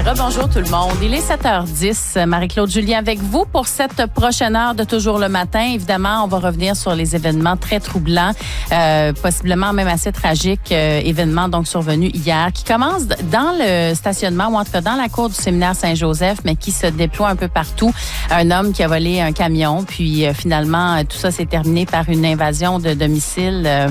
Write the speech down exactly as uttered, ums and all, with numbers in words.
Rebonjour tout le monde. Il est sept heures dix. Marie-Claude Julien avec vous pour cette prochaine heure de Toujours le matin. Évidemment, on va revenir sur les événements très troublants, euh, possiblement même assez tragiques, euh, événements donc survenus hier, qui commencent dans le stationnement ou en tout cas dans la cour du séminaire Saint-Joseph, mais qui se déploient un peu partout. Un homme qui a volé un camion, puis euh, finalement, tout ça s'est terminé par une invasion de domicile. Euh,